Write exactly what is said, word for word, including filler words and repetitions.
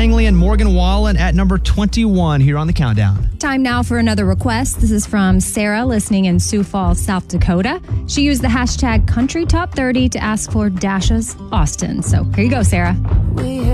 Langley and Morgan Wallen at number twenty-one here on the countdown. Time now for another request. This is from Sarah, listening in Sioux Falls, South Dakota. She used the hashtag Country Top thirty to ask for Dasha's Austin. So here you go, Sarah. We